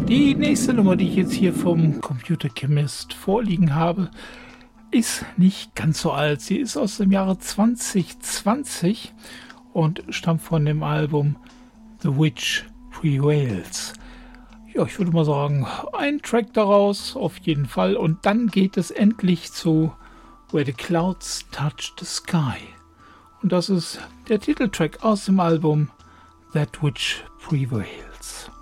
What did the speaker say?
Die nächste Nummer, die ich jetzt hier vom Computer Chemist vorliegen habe, ist nicht ganz so alt. Sie ist aus dem Jahre 2020 und stammt von dem Album The Witch Prevails. Ja, ich würde mal sagen, ein Track daraus auf jeden Fall. Und dann geht es endlich zu Where the Clouds Touch the Sky. Und das ist der Titeltrack aus dem Album That Which Prevails.